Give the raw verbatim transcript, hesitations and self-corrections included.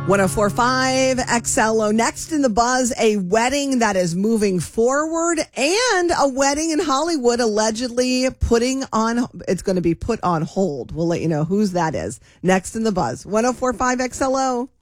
ten forty-five X L O. Next in the buzz, a wedding that is moving forward and a wedding in Hollywood allegedly putting on, it's going to be put on hold. We'll let you know whose that is. Next in the buzz, ten forty-five X L O.